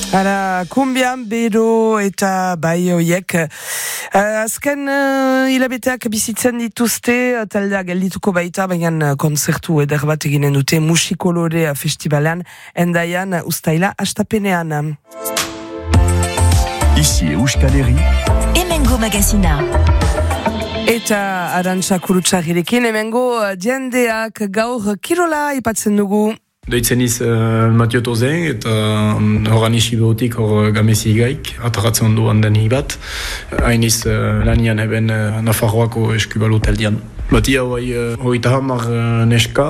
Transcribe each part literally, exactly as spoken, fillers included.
Ara, kumbian, bero eta bai oiek. Uh, azken uh, hilabeteak bizitzen dituzte, taldea geldituko baita, baina konzertu eder bat eginen dute Musikolore Festivalan, endaian ustaila astapenean. Ici Euskal Herria. Hemengo magazina. Eta Arantxa Kurutsagirekin, hemengo jendeak gaur kirola ipatzen dugu. Doitzen iz uh, Matio Tozen eta um, horan isi behotik hor gamezi gaik, ataratzen duan den hibat. Hain iz uh, lanian eben uh, Nafarroako eskubalo taldian. Bati hau uh, hoita hamar uh, neska,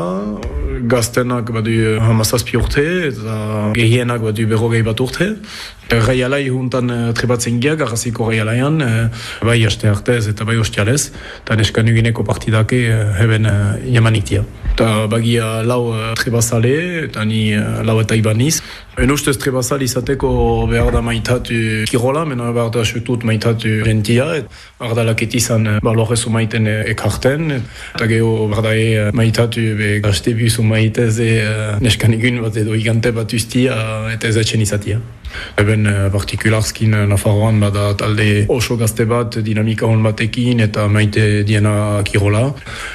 gaztenak badu uh, hamazazpi urte eta gehienak badu berrogei bat urte. Reialai juntan uh, trebatzen geak, arraziko reialaian, uh, bai haste artez eta bai hostialez, eta neska nugineko partidake uh, eben uh, jamanik dia. Eta bagia lau uh, trebazale, eta ni uh, lau eta ibaniz. En ustez trebazale izateko behar da maitatu kirola, mena behar da sutut maitatu rentia, behar da laketizan uh, balorezu maiten uh, ekarten, eta geho behar da uh, maitatu be gaztebiuzu maitez uh, neska nigun bat edo igante bat ustia uh, eta ezatzen izatia. Eben uh, partikularski Nafarroan bada talde oso gazte bat, dinamika hon batekin eta maite diena kirola.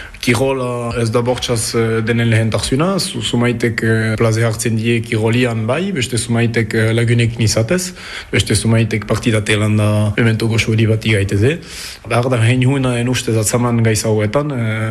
Kirola ez da bortxaz denen lehentarzuna, sumaitek plaze hartzen die kirolian bai, beste sumaitek lagunek nizatez, beste sumaitek partidate landa memento goxueli bati gaiteze. Behar da hein huena en ustez atzaman gaiz hauetan.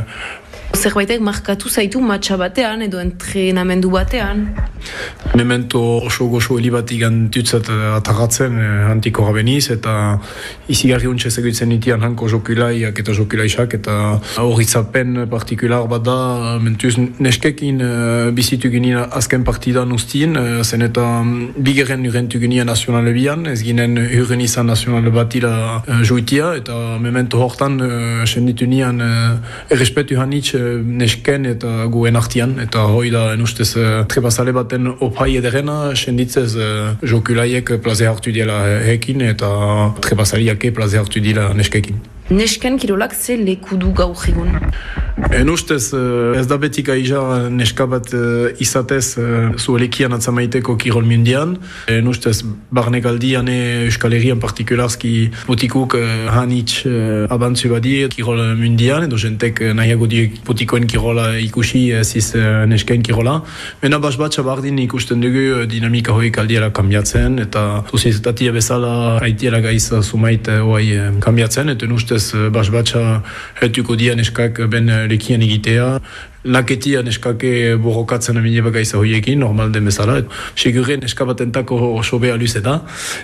Zerbaitek markatu zaitu matxa batean edo entrenamendu batean? Memento oso goxo bat igantutzat ataratzen hantiko rabeniz eta izigarri untxe egutzen nitian hanko jokulaiak eta jokulaisak eta horritzapen partikular bat da mentuz neskekin bizitu ginen azken partidan ustien zen eta bigeren urentu ginen nazionale bian, ez ginen uren izan nazionale batila joitia eta memento hortan senditu nian errespetu hanitz nesken eta guen artian eta hoi da en ustez trebazale baten opai ederena senditzez uh, jokulaiek plaze hartu diela hekin eta trebazaliake plaze hartu diela neskekin. Nesken kirolak ze leku du gaur egun? En ustez ez da betik aija neska bat uh, izatez uh, zuelekian atzamaiteko kirol mundian. En ustez barnegaldian Euskal Herrian partikularski putikuk uh, hanitz uh, abantzu badi kirol mundian edo jentek uh, nahiago di putikoen kirola ikusi eziz uh, nesken kirola. Mena bas bat bardin ikusten dugu uh, dinamika hoik aldiela kambiatzen eta sozietatia bezala haitiela gaiza sumait hoai uh, kambiatzen eta en ustez bas batxa heltuko dia neskak ben lekian egitea. Laketia neskake borrokatzen amine bagaiza hoiekin, normal den bezala. Segure neska batentako oso beha luze da.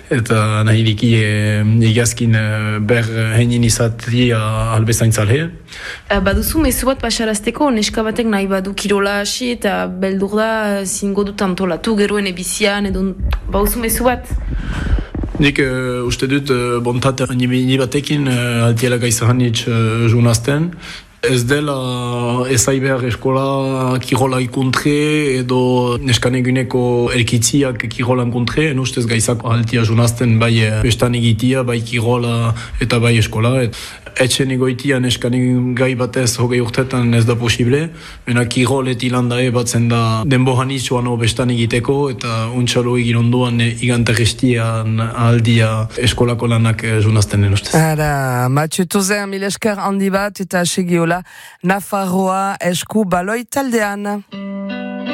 Eta nahi liki egazkin ber heinin izatia albezaintzale. Baduzu mezu bat pasarazteko neska batek nahi badu kirola hasi eta beldur da zingo dut antolatu geroen ebizian edo baduzu mezu bat? Nik uh, uste dut uh, bontate nimi batekin uh, altiela gaiza hanitz uh, junazten. Ez dela ezai behar eskola kirola ikuntre edo neskaneguneko elkitziak kirolan kontre, en ustez gaizak altia junazten bai bestan egitia, bai kirola eta bai eskola. Et, etxen egoitia neskanegun gai batez hogei urtetan ez da posible, mena kirol eti landae batzen da denbohan izuan bestan egiteko eta untxalo egin onduan igantarrestian aldia eskolako lanak junazten den ustez. Ara, Matio Tozen, mil esker handi bat eta segiola Nafarroa esku baloi taldean.